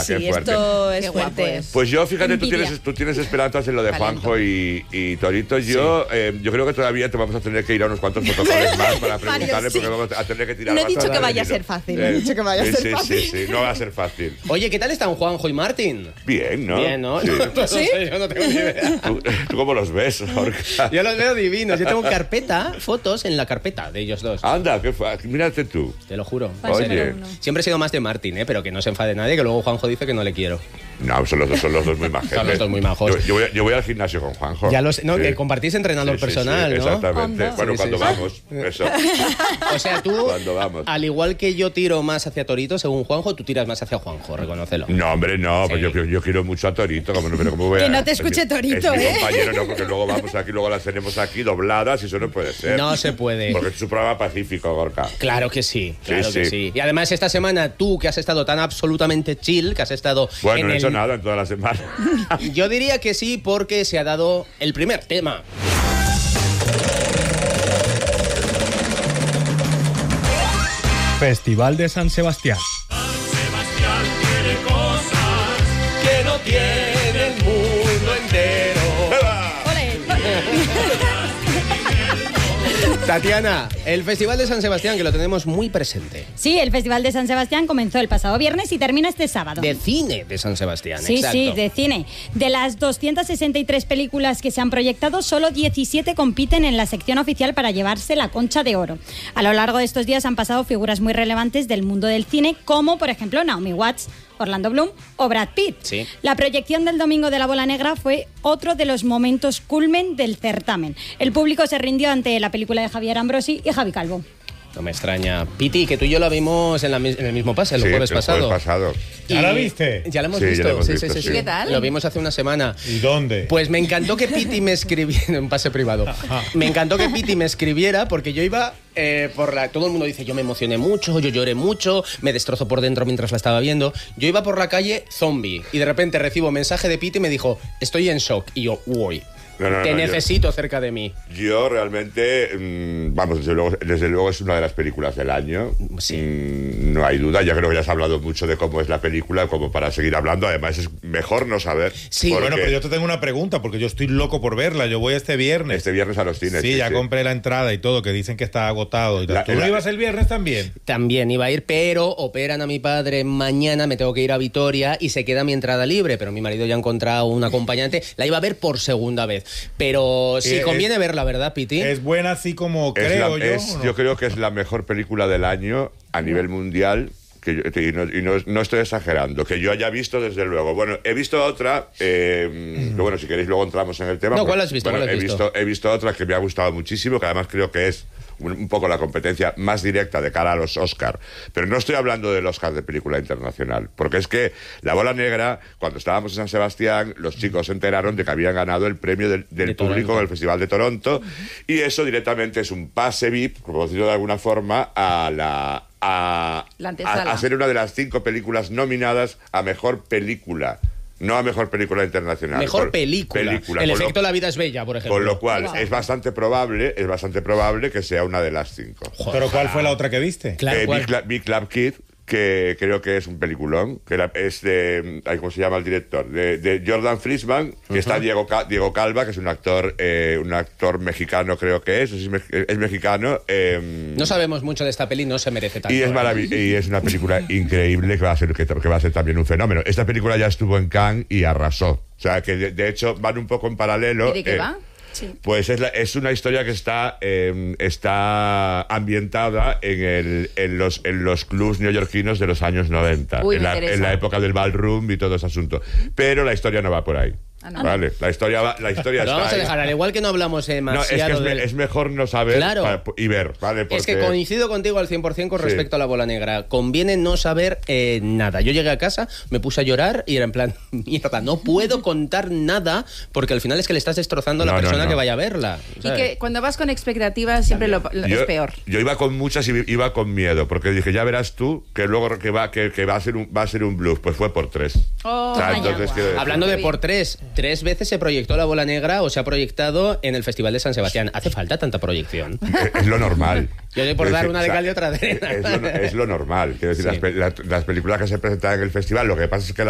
Sí, qué fuerte. esto es Qué guapo fuerte. es. Pues yo, fíjate, Envidia. tú tienes esperanzas en lo de Talento. Juanjo y Torito. Yo creo que todavía te vamos a tener que ir a unos cuantos protocolos más para preguntarle, sí. porque vamos a tener que tirar No he más dicho horas que de vaya a hilo. ser fácil, no he dicho que vaya a ser fácil. Sí, no va a ser fácil. Oye, ¿qué tal están Juanjo y Martín? Bien, ¿no? Bien, ¿no? Sí. No sé, yo no tengo ni idea. ¿Tú cómo los ves, Lorca? Yo los veo divinos. Yo tengo carpeta, fotos en la carpeta de ellos dos. Anda, mírate tú. Te lo juro. Oye. Pero uno. Siempre he sido más de Martín, pero que no se enfade nadie, que luego Juanjo dice que no le quiero. No, son los dos muy majos. Son los dos muy majos. Yo voy al gimnasio con Juanjo. Ya lo sé, no, Sí. que compartís entrenador Sí, personal, ¿no? Exactamente. Anda. Bueno, Sí, cuando sí. vamos, eso. O sea, tú, Cuando vamos. al igual que yo tiro más hacia Torito, según Juanjo, tú tiras más hacia Juanjo, reconócelo. No, hombre, no, Sí. pues yo quiero mucho a Torito. Pero ¿cómo voy a- Que no te escuche Torito, es mi ¿eh? compañero, no, porque luego vamos aquí, luego las tenemos aquí dobladas y eso no puede ser. No se puede. Porque es un programa pacífico, Gorka. Claro que sí, claro Sí, que sí. sí. Y además esta semana tú, que has estado tan absolutamente chill, que has estado Bueno, en no he el... hecho nada en toda la semana. Yo diría que sí, porque se ha dado el primer tema. Festival de San Sebastián. Sebastián tiene cosas Que no tiene el mundo entero. Tatiana, el Festival de San Sebastián, que lo tenemos muy presente. Sí, el Festival de San Sebastián comenzó el pasado viernes y termina este sábado. De cine de San Sebastián, Sí, exacto. sí, de cine. De las 263 películas que se han proyectado, solo 17 compiten en la sección oficial para llevarse la Concha de Oro. A lo largo de estos días han pasado figuras muy relevantes del mundo del cine, como por ejemplo Naomi Watts, Orlando Bloom o Brad Pitt. Sí. La proyección del domingo de La Bola Negra fue otro de los momentos culmen del certamen. El público se rindió ante la película de Javier Ambrosi y Javi Calvo. No me extraña. Piti, que tú y yo la vimos en el mismo pase, el Sí, jueves el pasado. jueves pasado. ¿Ya la viste? Ya la hemos Sí, ya visto. la hemos Sí, visto, sí, sí. sí. ¿Qué tal? Lo vimos hace una semana. ¿Y dónde? Pues me encantó que Piti me escribiera en un pase privado. Me encantó que Piti me escribiera porque yo iba todo el mundo dice, yo me emocioné mucho, yo lloré mucho, me destrozó por dentro mientras la estaba viendo. Yo iba por la calle zombie y de repente recibo un mensaje de Piti y me dijo, estoy en shock. Y yo, uy, te necesito cerca de mí. Yo realmente, vamos, desde luego es una de las películas del año. Sí. No hay duda, ya creo que ya has hablado mucho de cómo es la película, como para seguir hablando. Además es mejor no saber. Sí, porque Bueno, pero yo te tengo una pregunta, porque yo estoy loco por verla. Yo voy este viernes. este viernes a los cines. Sí, ya compré la entrada y todo, que dicen que está agotado. Y tal. ¿Tú no ibas el viernes también? También iba a ir, pero operan a mi padre mañana, me tengo que ir a Vitoria y se queda mi entrada libre, pero mi marido ya ha encontrado un acompañante. La iba a ver por segunda vez, pero sí, conviene verla, ¿verdad, Piti? Es buena así como creo yo. ¿o no? Yo creo que es la mejor película del año a nivel mundial. No estoy exagerando, que yo haya visto desde luego. Bueno, he visto otra, que bueno, si queréis luego entramos en el tema. No, ¿cuál has visto? Bueno, ¿Cuál has visto? He visto otra que me ha gustado muchísimo, que además creo que es un poco la competencia más directa de cara a los Oscar. Pero no estoy hablando del Oscar de película internacional, porque es que La Bola Negra, cuando estábamos en San Sebastián, los chicos se enteraron de que habían ganado el premio del público Toronto. en el Festival de Toronto, y eso directamente es un pase VIP, por decirlo de alguna forma, a ser una de las 5 películas nominadas a Mejor Película. No a Mejor Película Internacional. Mejor película. El efecto La vida es bella, por ejemplo. Con lo cual, es bastante probable que sea una de las 5. ¿Pero cuál fue la otra que viste? Claro, ¿cuál? Big Club Kid, que creo que es un peliculón, es de, ¿cómo se llama el director? De Jordan Friesman, que está Diego Calva, que es un actor mexicano, creo que es mexicano. No sabemos mucho de esta peli, no se merece tanto. Y es una película increíble que va a ser también un fenómeno. Esta película ya estuvo en Cannes y arrasó. O sea, que de hecho van un poco en paralelo. ¿Y de qué va? Sí. Pues es una historia que está ambientada en los clubs neoyorquinos de los años 90, Uy, en me interesa. la época del ballroom y todo ese asunto. Pero la historia no va por ahí. Ah, ¿no? Vale, la historia Lo está vamos a ahí. dejar, al igual que no hablamos No, demasiado es mejor no saber Claro. y ver, ¿vale? Es que Porque- coincido contigo al 100% con Sí. respecto a La Bola Negra. Conviene no saber nada. Yo llegué a casa, me puse a llorar y era en plan, mierda, no puedo contar nada porque al final es que le estás destrozando a la No, no, persona no. que vaya a verla. Y ¿sabes? que cuando vas con expectativas siempre es peor. Yo iba con muchas y iba con miedo, porque dije, ya verás tú que luego que va a ser un bluff. Pues fue por 3. Oh, entonces, quiero decir- Hablando Qué de bien. por tres veces se proyectó La Bola Negra o se ha proyectado en el Festival de San Sebastián. ¿Hace falta tanta proyección? Es lo normal. Yo doy por Quiero dar decir, una de cal y otra de arena. Es lo normal. Quiero decir, Sí. las películas que se presentan en el festival, lo que pasa es que